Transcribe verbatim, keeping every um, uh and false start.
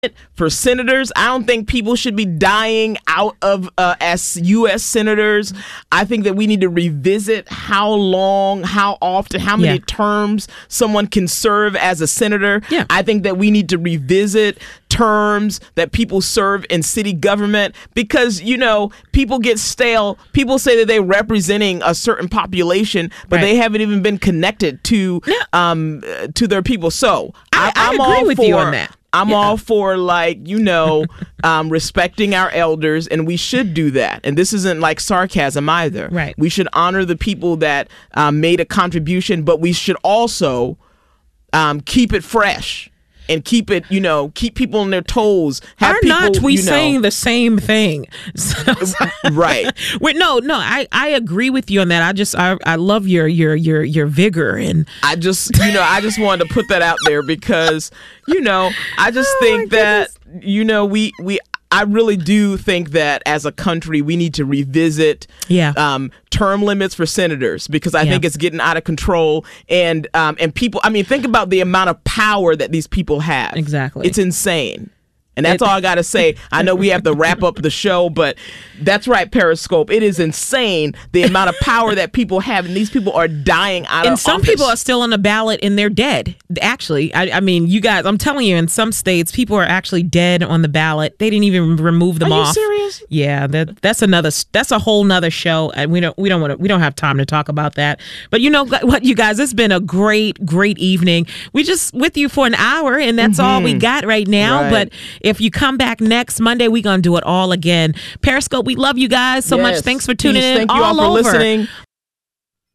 for senators. I don't think people should be dying out of uh, as U S senators. I think that we need to revisit how long, how often, how many Yeah. terms someone can serve as a senator. Yeah. I think that we need to revisit terms that people serve in city government because, you know, people get stale. People say that they're representing a certain population, but Right. they haven't even been connected to Yeah. um uh, to their people. So I- I I'm agree all with for, you on that. I'm Yeah. all for, like, you know, um, respecting our elders, and we should do that. And this isn't like sarcasm either. Right. We should honor the people that um, made a contribution, but we should also um, keep it fresh and keep it, you know, keep people on their toes. Have Are people, not we you know, saying the same thing? So- right. Wait, no, no, I, I agree with you on that. I just I, I love your your your your vigor and I just, you know, I just wanted to put that out there because, you know, I just Oh, think my that, you know, we, we, I really do think that as a country, we need to revisit Yeah. um, term limits for senators because I Yeah. think it's getting out of control. And, um, and people, I mean, think about the amount of power that these people have. Exactly. It's insane. And that's It- all I got to say. I know we have to wrap up the show, but that's right, Periscope. It is insane the amount of power that people have, and these people are dying out and of some office. people are still on the ballot and they're dead. Actually, I, I mean, you guys, I'm telling you, in some states, people are actually dead on the ballot. They didn't even remove them Are you off. serious? Yeah, that that's another. That's a whole nother show, and we don't we don't want to we don't have time to talk about that. But you know what, you guys, it's been a great great evening. We just with you for an hour, and that's all we got right now. Right. But if you come back next Monday, we're gonna do it all again. Periscope, we love you guys so much. Yes. Thanks for tuning Peace. in Thank you all all for over listening.